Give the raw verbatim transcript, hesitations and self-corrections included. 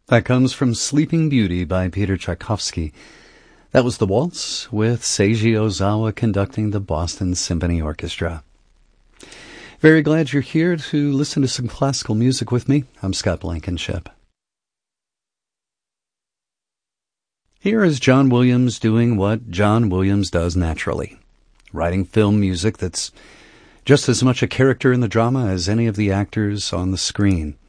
That comes from Sleeping Beauty by Peter Tchaikovsky. That was the waltz with Seiji Ozawa conducting the Boston Symphony Orchestra. Very glad you're here to listen to some classical music with me. I'm Scott Blankenship. Here is John Williams doing what John Williams does naturally, writing film music that's just as much a character in the drama as any of the actors on the screen.